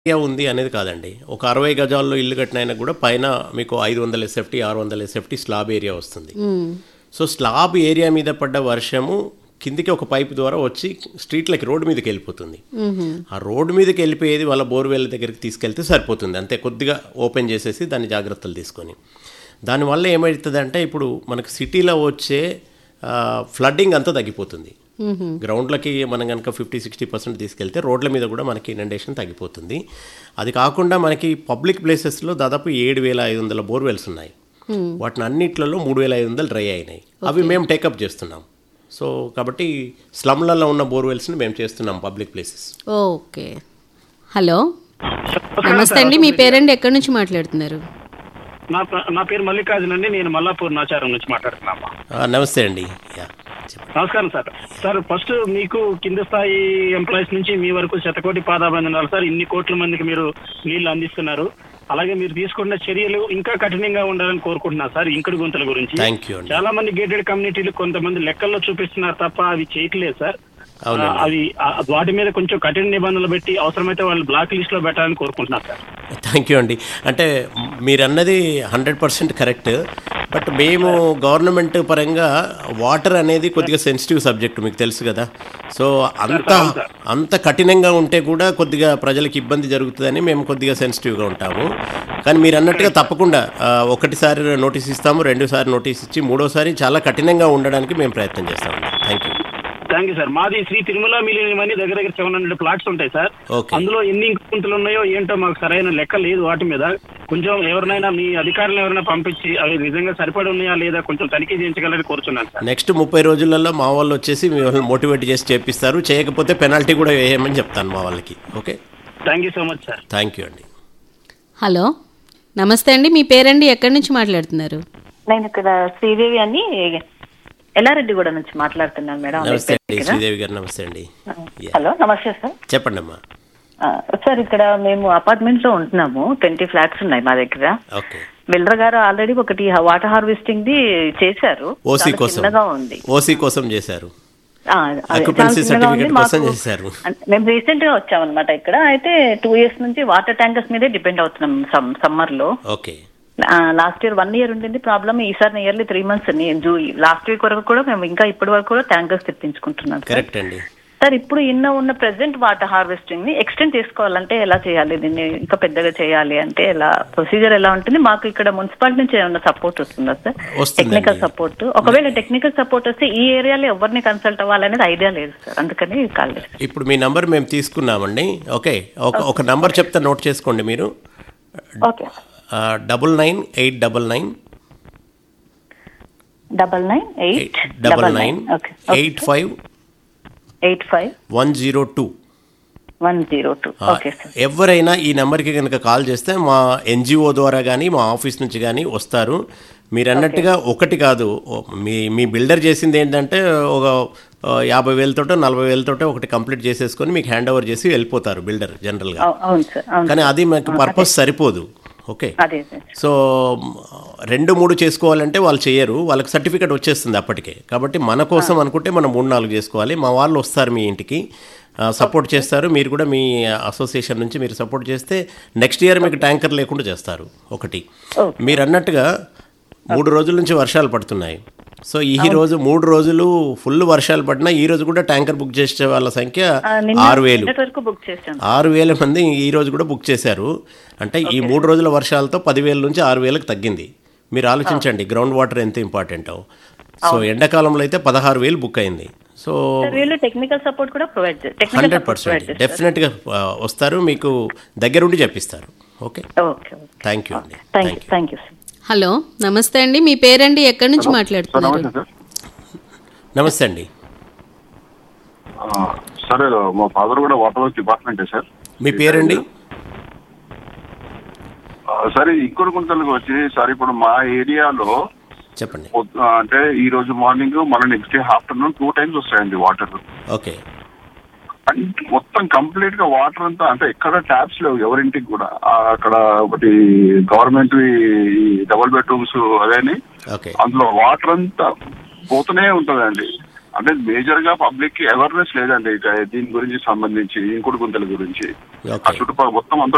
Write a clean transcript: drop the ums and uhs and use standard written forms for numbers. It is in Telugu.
ఏరియా ఉంది అనేది కాదండి. ఒక 60 గజాల్లో ఇల్లు కట్టినైనా కూడా పైన మీకు 500 ఎస్ఎఫ్టీ 600 ఎస్ఎఫ్టీ స్లాబ్ ఏరియా వస్తుంది. సో స్లాబ్ ఏరియా మీద పడ్డ వర్షము కిందికి ఒక పైపు ద్వారా వచ్చి స్ట్రీట్లకి రోడ్డు మీదకి వెళ్ళిపోతుంది. ఆ రోడ్డు మీదకి వెళ్ళిపోయేది వాళ్ళ బోర్వెల్ దగ్గరికి తీసుకెళ్తే సరిపోతుంది, అంతే. కొద్దిగా ఓపెన్ చేసేసి దాన్ని జాగ్రత్తలు తీసుకొని, దానివల్ల ఏమవుతుందంటే ఇప్పుడు మనకు సిటీలో వచ్చే ఫ్లడ్డింగ్ అంతా తగ్గిపోతుంది. గ్రౌండ్లకి మనం కనుక 50-60% తీసుకెళ్తే రోడ్ల మీద కూడా మనకి ఇనండేషన్ తగ్గిపోతుంది. అది కాకుండా మనకి పబ్లిక్ ప్లేసెస్లో దాదాపు 7,500 బోర్వెల్స్ ఉన్నాయి. వాటిని అన్నిట్లలో 3,500 డ్రై అయినాయి. అవి మేము టేకప్ చేస్తున్నాం. సో కాబట్టి స్లమ్లలో ఉన్న బోర్వెల్స్ని మేము చేస్తున్నాం పబ్లిక్ ప్లేసెస్. ఓకే. హలో, నమస్తే అండి. మీ పేరండి, ఎక్కడి నుంచి మాట్లాడుతున్నారు? నా పేరు మల్లికార్జున్ అండి. నేను మల్లాపూర్ నాచారం నుంచి మాట్లాడుతున్నామా. నమస్తే అండి. నమస్కారం సార్. సార్ ఫస్ట్ మీకు కింద స్థాయి ఎంప్లాయీస్ నుంచి మీ వరకు శతకోటి పాదాభివందనాలు సార్. ఇన్ని కోట్ల మందికి మీరు నీళ్లు అందిస్తున్నారు. అలాగే మీరు తీసుకున్న చర్యలు ఇంకా కఠినంగా ఉండాలని కోరుకుంటున్నారు సార్. ఇంకుడు గుంతల గురించి చాలా మంది గేటెడ్ కమ్యూనిటీలు కొంతమంది లెక్కల్లో చూపిస్తున్నారు తప్ప అవి చేయట్లేదు సార్. అవి వాటి మీద కొంచెం కఠిన నిబంధనలు పెట్టి అవసరమైతే వాళ్ళు బ్లాక్ లిస్ట్ లో పెట్టాలని కోరుకుంటున్నారు సార్. థ్యాంక్ యూ అండి. అంటే మీరు అన్నది 100% కరెక్ట్. బట్ మేము గవర్నమెంట్ పరంగా వాటర్ అనేది కొద్దిగా సెన్సిటివ్ సబ్జెక్ట్, మీకు తెలుసు కదా. సో అంత కఠినంగా ఉంటే కూడా కొద్దిగా ప్రజలకు ఇబ్బంది జరుగుతుందని మేము కొద్దిగా సెన్సిటివ్గా ఉంటాము. కానీ మీరు అన్నట్టుగా తప్పకుండా ఒకటిసారి నోటీస్ ఇస్తాము, రెండోసారి నోటీస్ ఇచ్చి మూడోసారి చాలా కఠినంగా ఉండడానికి మేము ప్రయత్నం చేస్తామండి. Thank you. Thank you sir. మాది శ్రీ తిరుమల మిలియన్ అని దగ్గర 700 ప్లాట్స్ ఉంటాయి సార్. అందులో ఎన్ని గుంతలు ఉన్నాయో ఏంటో మాకు సరైన లెక్క లేదు. వాటి మీద కొంచెం ఎవరినైనా మీ అధికారులు ఎవరైనా పంపించి అవి నిజంగా సరిపడి ఉన్నాయా లేదా కొంచెం తనిఖీ చేయించగలని కోరుచున్నాను సార్. నెక్స్ట్ 30 రోజులలో మా వాళ్ళు వచ్చేసి మిమ్మల్ని మోటివేట్ చేసి చేపిస్తారు. చేయకపోతే పెనాల్టీ కూడా వేయమని చెప్తాను మా వాళ్ళకి. Okay, thank you so much sir. Thank you అండి. హలో, నమస్తే అండి. మీ పేరండి, ఎక్కడి నుంచి మాట్లాడుతున్నారు? నేను ఇక్కడ శ్రీదేవి అని ఎల్లారెడ్డిగూడ నుంచి మాట్లాడుతున్నాను మేడం. నమస్తే అండి శ్రీదేవి గారు. నమస్తే అండి. హలో, నమస్తే సార్. చెప్పండి అమ్మా. సార్ ఇక్కడ మేము అపార్ట్మెంట్ లో ఉంటున్నాము. 20 ఫ్లాట్స్ ఉన్నాయి మా దగ్గర. ఓకే. బిల్డర్ గారు ఆల్రెడీ ఒకటి వాటర్ హార్వెస్టింగ్ ది చేశారు. ఓసీ కోసం ఉంది. ఓసీ కోసం చేశారు. మేము రీసెంట్ గా వచ్చామన్నమాట ఇక్కడ. అయితే 2 years నుంచి వాటర్ ట్యాంకర్స్ మీదే డిపెండ్ అవుతున్నాం సమ్మర్ లో. ఓకే. లాస్ట్ ఇయర్ 1 year ఉండింది ప్రాబ్లమ్. ఈసారి నియర్లీ 3 months. లాస్ట్ వీక్ వరకు కూడా మేము ఇంకా ఇప్పటి వరకు కూడా ట్యాంకర్స్ తెప్పించుకుంటున్నాం. కరెక్ట్ అండి సార్. ఇప్పుడు ఉన్న ప్రెసెంట్ వాటర్ హార్వెస్టింగ్ ని ఎక్స్టెండ్ చేసుకోవాలంటే ఎలా చేయాలి? దీన్ని ఇంకా పెద్దగా చేయాలి అంటే ఎలా ప్రొసీజర్ ఎలా ఉంటుంది? మాకు ఇక్కడ మున్సిపాలిటీ నుంచి ఏమన్నా సపోర్ట్ వస్తుందా సార్? Technical support. ఒకవేళ టెక్నికల్ సపోర్ట్ వస్తే ఈ ఏరియాలో ఎవరిని కన్సల్ట్ అవ్వాలనేది ఐడియా లేదు సార్, అందుకని కాల్ చేస్తాం. ఇప్పుడు మీ నంబర్ మేము తీసుకున్నామండి. ఓకే, ఒక నంబర్ చెప్తే నోట్ చేసుకోండి మీరు. ఓకే. 99-899 85-102. ఎవరైనా ఈ నెంబర్కి కనుక కాల్ చేస్తే మా ఎన్జిఓ ద్వారా కానీ మా ఆఫీస్ నుంచి కానీ వస్తారు. మీరు అన్నట్టుగా ఒకటి కాదు, మీ బిల్డర్ చేసింది ఏంటంటే ఒక 50,000తోటో 40,000తోటో ఒకటి కంప్లీట్ చేసేసుకొని మీకు హ్యాండ్ ఓవర్ చేసి వెళ్ళిపోతారు బిల్డర్ జనరల్గా. కానీ అది మాకు పర్పస్ సరిపోదు. ఓకే. సో 2-3 చేసుకోవాలంటే వాళ్ళు చేయరు, వాళ్ళకి సర్టిఫికేట్ వచ్చేస్తుంది అప్పటికే. కాబట్టి మన కోసం అనుకుంటే మనం 3-4 చేసుకోవాలి. మా వాళ్ళు వస్తారు మీ ఇంటికి, సపోర్ట్ చేస్తారు. మీరు కూడా మీ అసోసియేషన్ నుంచి మీరు సపోర్ట్ చేస్తే నెక్స్ట్ ఇయర్ మీకు ట్యాంకర్ లేకుండా చేస్తారు. ఒకటి మీరు అన్నట్టుగా 3 రోజుల నుంచి వర్షాలు పడుతున్నాయి. సో ఈ రోజు 3 రోజులు ఫుల్ వర్షాలు పడినా ఈ రోజు కూడా ట్యాంకర్ బుక్ చేసే వాళ్ళ సంఖ్య 6,000 మంది ఈ రోజు కూడా బుక్ చేశారు. అంటే ఈ 3 రోజుల వర్షాలతో 10,000 నుంచి 6,000కి తగ్గింది. మీరు ఆలోచించండి గ్రౌండ్ వాటర్ ఎంత ఇంపార్టెంటో. సో ఎండాకాలంలో అయితే 16,000 బుక్ అయింది. సో టెక్నికల్ సపోర్ట్ కూడా 100% డెఫినెట్గా వస్తారు, మీకు దగ్గరుండి చెప్పిస్తారు. ఓకే, థ్యాంక్ యూ అండి. Thank you. హలో, నమస్తే అండి. మీ పేరండి, ఎక్కడి నుంచి మాట్లాడుతున్నారు? నమస్తే అండి. సరే, మా ఫాదర్ కూడా వాటర్ వర్క్స్ డిపార్ట్మెంటే సార్. మీ పేరండి? సరే, ఇంకొక గుంతలకు వచ్చి సార్ ఇప్పుడు మా ఏరియాలో చెప్పండి. అంటే ఈ రోజు మార్నింగ్ మన నెక్స్ట్ డే ఆఫ్టర్నూన్ 2 times వస్తాయండి వాటర్. ఓకే. మొత్తం కంప్లీట్ గా వాటర్ అంతా అంటే ఎక్కడ ట్యాప్స్ లేవు ఎవరింటికి కూడా. అక్కడ ఒకటి గవర్నమెంట్ డబుల్ బెడ్రూమ్స్ అదేని అందులో వాటర్ అంతా పోతూనే ఉంటదండి. అంటే మేజర్ గా పబ్లిక్ కి అవేర్నెస్ లేదండి దీని గురించి సంబంధించి, ఇంకుడు గుంతల గురించి. ఆ చుట్టుపక్కల మొత్తం అంతా